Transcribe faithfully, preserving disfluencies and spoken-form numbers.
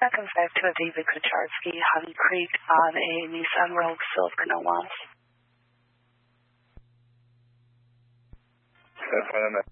Second five to a David Kucharski, Honey Creek on a Nissan Rogue Silver, no miles. That's